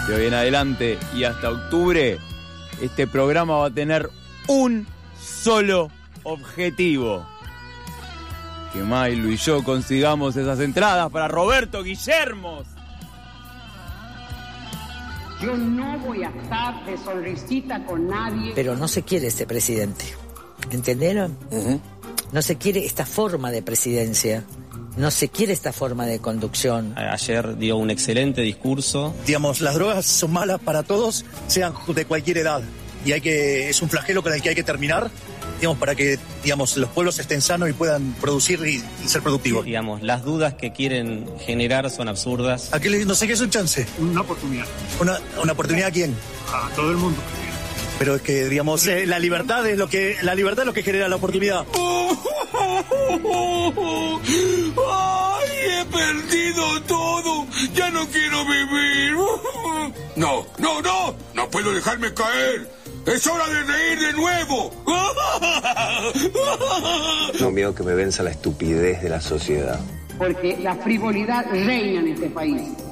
De hoy en adelante y hasta octubre, este programa va a tener un solo objetivo: que Maylu y yo consigamos esas entradas para Roberto Guillermo. Yo no voy a estar de sonrisita con nadie. Pero no se quiere este presidente, ¿entendieron? No se quiere esta forma de presidencia, no se quiere esta forma de conducción. Ayer dio un excelente discurso. Digamos, las drogas son malas para todos, sean de cualquier edad, y es un flagelo con el que hay que terminar, digamos, para que, digamos, los pueblos estén sanos y puedan producir y ser productivos. Digamos, las dudas que quieren generar son absurdas. ¿A qué no sé qué es un chance? Una oportunidad. ¿Una oportunidad a quién? A todo el mundo. Pero es que, digamos, la libertad es lo que genera la oportunidad. ¡Ay, he perdido todo! ¡Ya no quiero vivir! No puedo dejarme caer. ¡Es hora de reír de nuevo! No miedo que me venza la estupidez de la sociedad. Porque la frivolidad reina en este país.